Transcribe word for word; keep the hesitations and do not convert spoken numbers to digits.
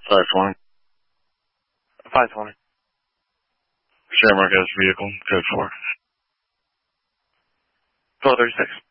five twenty. five twenty. Share Marquez vehicle, code four. twelve thirty-six.